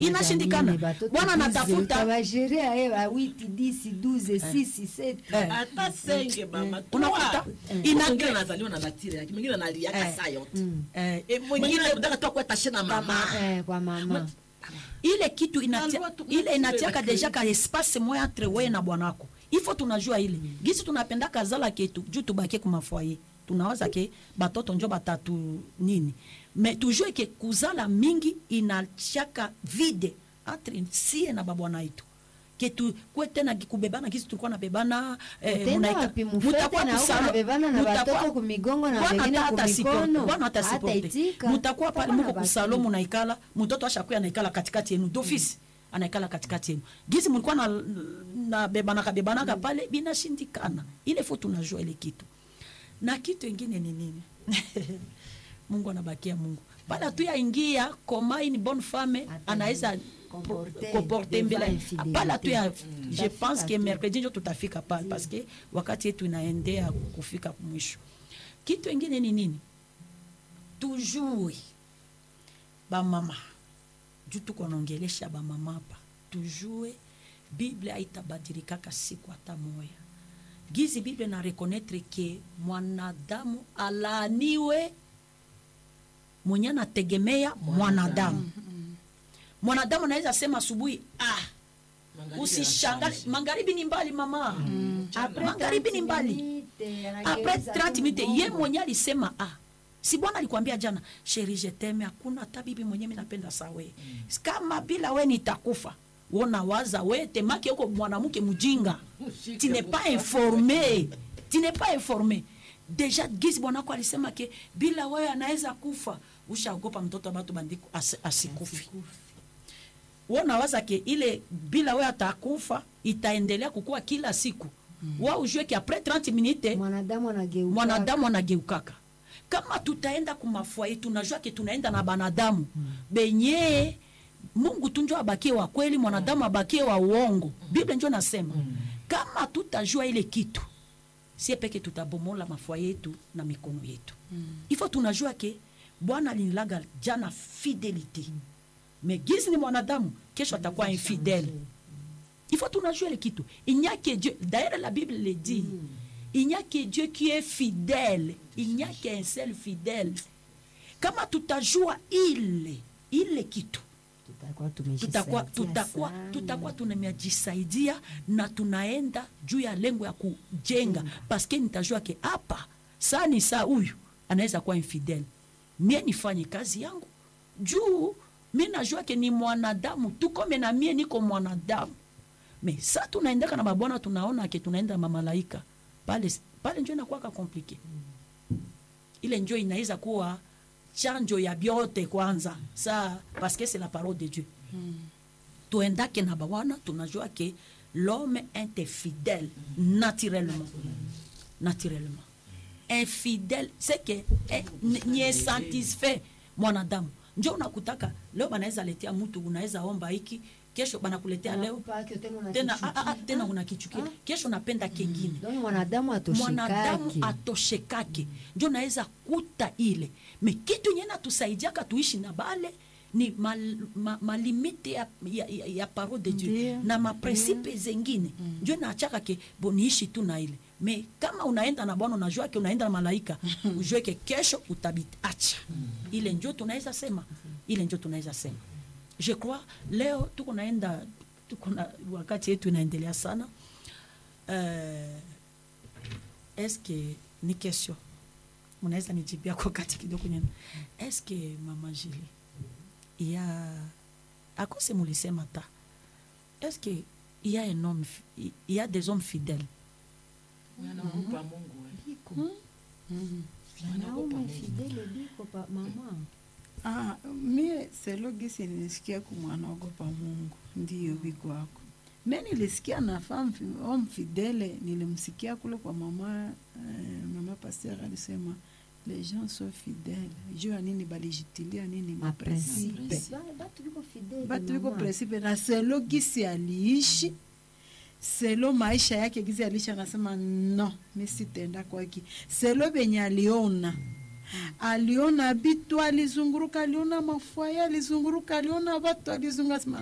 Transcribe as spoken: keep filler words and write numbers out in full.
inashindikana. Bwana anatafuta bajerea eh eight dix douze six sept hata senge mama unakuta inagira nazaliwa na latire yake mwingine analia kasa yote eh mwingine anataka tu kwa tashina mama eh kwa mama ile kitu inatia ile inatiaka deja ka espace moya entre wewe na bwanako. Ifo tunajua ile gisi tunapenda kazala ketu juu tubaki kwa foyer tunawaza ke batoto njo batatu nini mais toujours ke kuzala mingi inachaka vide entre sie na babwana yetu ketu kwete na kubebana gisi tulikuwa na bebana eh, mutakuwa kusala bebana na batoto kumigongo na wengine kumikono bwana hata sipote mutakuwa pale mko kusalo munaikala mtoto ashakuya naikala katikati yenu d'office anaikala katikati yenu gisi mlikuwa na na bebana kabebana ka pale binashindikana ile faut tunajua ile kitu na kitu kingine ni nini Mungu anabakia Mungu bala tu yaingia koma une bonne femme anaweza comporter mbele bala tu ya je pense que mercredi ndio tutafika pale parce que wakati yetu inaendea kufika mwisho. Kitu kingine ni nini toujours ba mama juu tuko naongelesha ba mama hapa toujours Biblia itabadilika siku hata moja. Gizi Biblia na reconnaître ke mwanadamu alaaniwe mwenye anategemea mwanadamu. Mwanadamu anaweza sema asubuhi ah usishangae magharibi ni mbali mama. Mm. Magharibi ni mbali. Après trente minutes ye mwenye alisema ah si Bwana alikwambia jana chérie je t'aime hakuna hata bibi mwenye mimi napenda sawe. Mm. Kama bila we nitakufa. Wona waza we temaki yuko mwanamke mjinga. Tu n'es pas informé. Tu n'es pas informé. Deja gizi bwana kwa alisema ke bila wewe anaweza kufa. Ushaogopa mtoto wa watu bandiko as, asikufi. Wona waza ke ile bila wewe atakufa itaendelea kukua kila siku. Mm. Wao ujue ke après trente minutes mwanadamu anageuka. Mwanadamu anageukaka. Kama tutaenda kumafua tunajua ke tunaenda na banadamu. Mm. Benye Mungu tunjo abakie wa kweli mwanadamu abakie wa uongo. Biblia ndio nasema mm. kama tutajua ile kitu sie peke tutabomola mafua yetu na mikono yetu. Mm. Ifo tunajua ke Bwana alinilaga jana fidelite. Mm. Mais gizi ni mwanadamu kesho atakuwa infidèle. Mm. Ifo tunajua ile kitu. Il n'y a que Dieu. D'ailleurs la Bible le dit. Mm. Il n'y a que Dieu qui est fidèle. Il n'y a qu'un seul fidèle. Kama tutajua ile ile kitu tutakuwa tutakuwa tutakuwa tunamejisaidia na tunaenda juu ya lengo ya kujenga. Mm. Paske nitajua ke hapa saa ni saa huyu anaweza kuwa infidèle. Mie nifanye kazi yangu juu mimi najua ke ni mwanadamu tuko na mie niko mwanadamu. Me saa tunaendeka na babwana tunaona ke tunaenda na malaika pale pale njoo inakuwa compliqué. Mm. Ile njoo inaweza kuwa chanjo ya biote kwanza ça parce que c'est la parole de Dieu. Mm. Tuenda ke na bawana tunajua ke l'homme est infidèle naturellement. Mm. Naturellement. Infidèle c'est que ni est satisfait mwanadamu. Njoo unakutaka leo banaweza letea mtu unaweza omba hiki kesho banakuletea leo tena a, a, a, tena unakichukia kesho unapenda kingine. Ndio mwanadamu atoshekake. Mwanadamu atoshekake. Ndio naweza kuta ile. Me kitu nyena tusaidiaka tuishi na bale ni mal, ma, ma limite ya, ya, ya, ya parole de Dieu. Ndiyo. Na ma principe zengine. Mm. Ndio naachaka ke boniishi tu na ile. Me kama unaenda na Bwana unajua ke unaenda na malaika, ujue ke kesho utabiti acha. Mm. Ile ndio tunaweza sema. Ile ndio tunaweza sema. Je crois leo tuko naenda tuko na wakati yetu inaendelea sana. Euh, est-ce que ni question mnaweza nijibia kwa wakati kidogo nyana. Est-ce que mama Julie il y a akose mulisema ta est-ce que il y a un homme il y a des hommes fidèles wanaogopa Mungu wanaume fidèle biko pa mama. Ah, mie selo gisi nilisikia kumwanaogopa Mungu ndiyo biko wako. Mimi nilisikia na femme homme fidèle nilimsikia kule kwa mama eh, mama pasteur alisema les gens sont fidèles. Juu nini balijitilia nini ma principe. Batu biko fidèle. Batu biko principe na selo gisi aliishi. Selo maisha yake gisi aliishi anasema no, mimi sitenda kwa hiki. Selo benye aliona aliona bitu alizunguruka, aliona mafwaya alizunguruka, aliona watu alizunguruka.